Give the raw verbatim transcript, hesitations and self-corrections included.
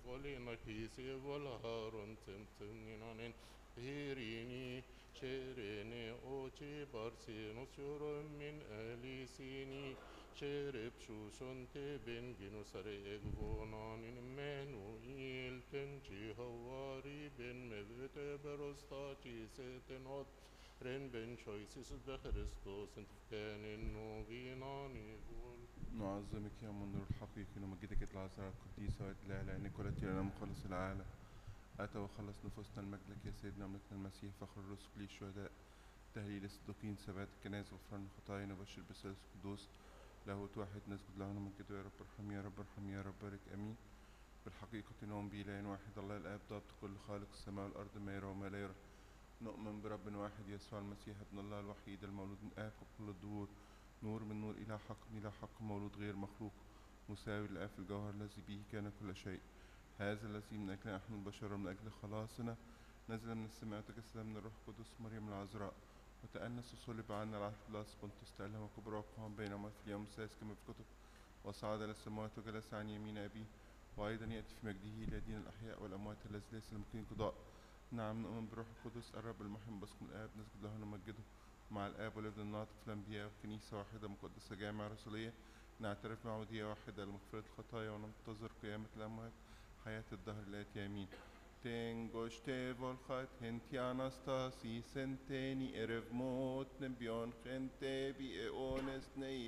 volina kisi volharon temtenginanen Irini şereni oçi barsinu sürüm min elisini şerep şuşun tebin ginusare egvonanin menuil tenci havari ben mevete berostati setenot ren ben şoysis بخريستوس انت كان النوغيناني قول نعظمك يا منذر الحقيقي نمجدك العذراء القديسة وإدلاء لعينك والتي لنا مخلص العالم أتى وخلص نفوسنا المجد لك يا سيدنا ملكنا المسيح فخر الرسل لي الشهداء تهليل الصديقين ثبات الكنائس غفران الخطايا نبشر بالثالوث القدوس لاهوت واحد نسجد له نمجده يا رب ارحم يا رب ارحم يا رب بارك امين بالحقيقة نؤمن بإله واحد الله الآب ضابط كل خالق السماء والأرض ما يرى وما لا يرى نؤمن برب واحد يسوع المسيح ابن الله الوحيد المولود من آب قبل الدهور نور من نور إلى حق إلى حق مولود غير مخلوق مساوي للآب في الجوهر الذي به كان كل شيء هذا الذي من أجل نحن البشر ومن أجل خلاصنا نزل من السماء وتجسد من الروح القدس مريم العذراء وتأنس وصلب عنا العهد بلاس بنطس تألم وكبر وقام بينما في اليوم السادس كما في الكتب وصعد إلى السماوات وجلس عن يمين أبيه وأيضا يأتي في مجده ليدين الأحياء والأموات الذي ليس لممكن قضاء نعم نؤمن بروح القدس الرب المحيي باسم الآب نسجد له ونمجده مع الآب والابن الناطق في الأنبياء وكنيسة واحدة مقدسة جامعة رسولية نعترف معمودية واحدة لمغفرة الخطايا وننتظر قيامة الأموات حياة الدهر الآتي آمين. Tengo volchat henti anastasi senteni erev mot nebion gente bi eones nei